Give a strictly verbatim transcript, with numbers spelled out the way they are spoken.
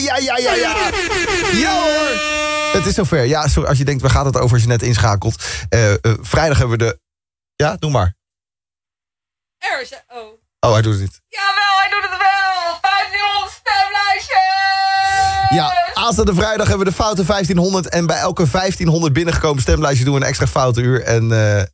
Ja, ja, ja, ja. Ja hoor. Het is zover. Ja, sorry, als je denkt, waar gaat het over als je net inschakelt? Uh, uh, vrijdag hebben we de... Ja, doe maar. Er is... Oh. Oh, hij doet het niet. Jawel, hij doet het wel. vijftienhonderd stemlijstjes. Ja, aanstaande vrijdag hebben we de foute vijftienhonderd. En bij elke vijftienhonderd binnengekomen stemlijstje doen we een extra foute uur. En uh,